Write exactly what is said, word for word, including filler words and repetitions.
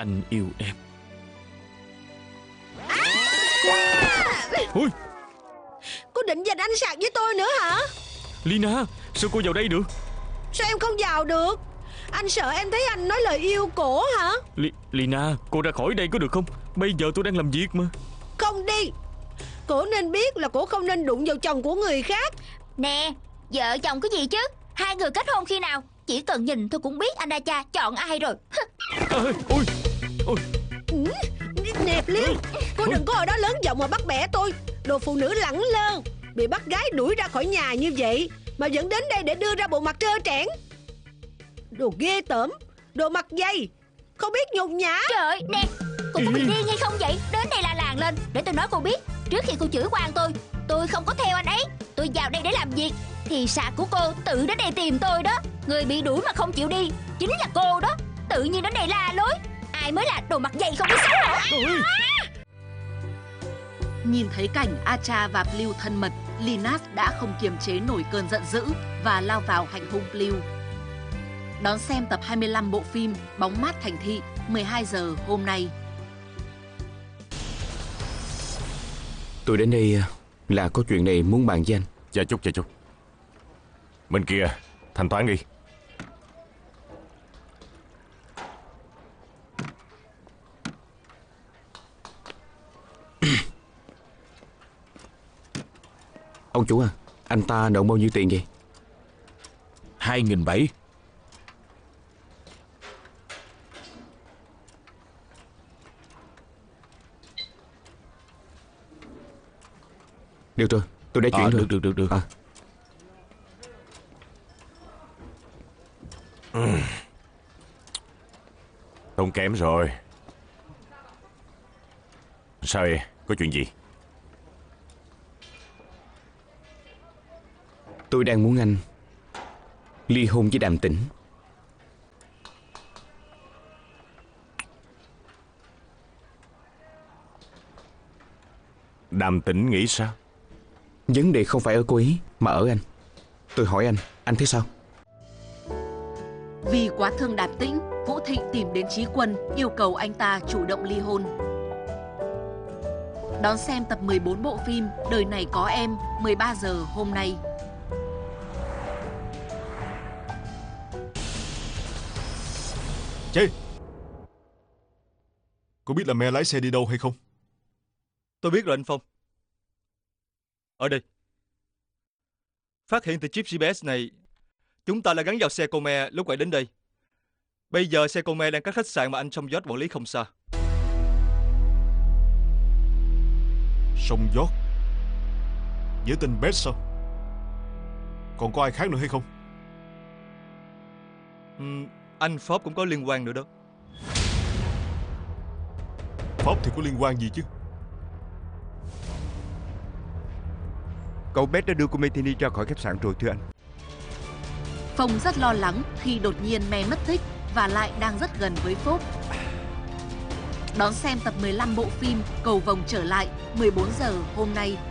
Anh yêu em. Ôi, cô định giành anh sạc với tôi nữa hả? Lina, sao cô vào đây được? Sao em không vào được? Anh sợ em thấy anh nói lời yêu cổ hả? Li Lina, cô ra khỏi đây có được không? Bây giờ tôi đang làm việc mà. Không đi. Cổ nên biết là cổ không nên đụng vào chồng của người khác. Nè, vợ chồng cái gì chứ? Hai người kết hôn khi nào? Chỉ cần nhìn tôi cũng biết anh đa cha chọn ai rồi. À, ôi, ôi. Ừ, nẹp Liêu, cô đừng có ở đó lớn giọng mà bắt bẻ tôi. Đồ phụ nữ lẳng lơ, bị bắt gái đuổi ra khỏi nhà như vậy mà vẫn đến đây để đưa ra bộ mặt trơ trẽn. Đồ ghê tởm, đồ mặt dày, không biết nhục nhã. Trời ơi, nè, cô có bị điên hay không vậy? Đến đây là làng lên, để tôi nói cô biết. Trước khi cô chửi quan tôi, tôi không có theo anh ấy. Tôi vào đây để làm việc, thì sạc của cô tự đến đây tìm tôi đó. Người bị đuổi mà không chịu đi chính là cô đó. Tự nhiên đến đây la lối. Ai mới là đồ mặt dày không biết xấu hổ. Nhìn thấy cảnh Acha và Blue thân mật, Linus đã không kiềm chế nổi cơn giận dữ và lao vào hành hung Blue. Đón xem tập hai mươi lăm bộ phim Bóng mát thành thị mười hai giờ hôm nay. Tôi đến đây là có chuyện này muốn bàn với anh. Chờ chút, chờ chút. Bên kia, thanh toán đi. Ông chủ à, anh ta nợ bao nhiêu tiền vậy? Hai nghìn bảy. Được rồi, tôi đã chuyển À, rồi. được, được, được, được. À. Ừ. Tốn kém rồi. Sao vậy? Có chuyện gì? Tôi đang muốn anh ly hôn với Đàm Tĩnh. Đàm Tĩnh nghĩ sao? Vấn đề không phải ở cô ấy mà ở anh. Tôi hỏi anh, anh thấy sao? Vì quá thương Đàm Tĩnh, Vũ Thịnh tìm đến Chí Quân yêu cầu anh ta chủ động ly hôn. Đón xem tập mười bốn bộ phim Đời này có em mười ba giờ hôm nay. Chị, cô biết là mẹ lái xe đi đâu hay không? Tôi biết rồi anh Phong. Ở đây. Phát hiện từ chip giê pê ét này, chúng ta đã gắn vào xe cô Me lúc quay đến đây. Bây giờ xe cô Me đang cách khách sạn mà anh Sông Giót quản lý không xa. Sông Giót? Nhớ tên Beth sao? Còn có ai khác nữa hay không? Ừ, anh Pháp cũng có liên quan nữa đó. Pháp thì có liên quan gì chứ? Cậu Beth đã đưa cô Metheny ra khỏi khách sạn rồi thưa anh. Phong rất lo lắng khi đột nhiên Me mất tích và lại đang rất gần với Phốp. Đón xem tập mười lăm bộ phim Cầu vồng trở lại mười bốn giờ hôm nay.